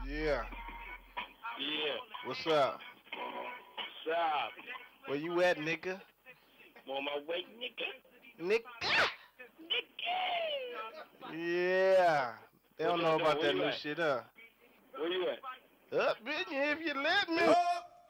Yeah. Yeah. What's up? What's up? Where you at, nigga? I'm on my way, nigga. Nigga. Nigga. Yeah. They What don't y'all know doing? about Where that you new at? shit, huh? Where you at? Up in you if you let me.